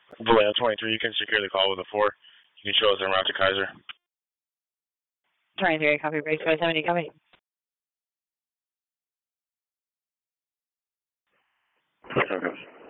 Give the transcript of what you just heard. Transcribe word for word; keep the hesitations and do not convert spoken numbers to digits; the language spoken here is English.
Vallejo twenty-three, you can secure the call with a four. You can show us en route to Kaiser. twenty-three, copy, break, five seventy, copy. Okay.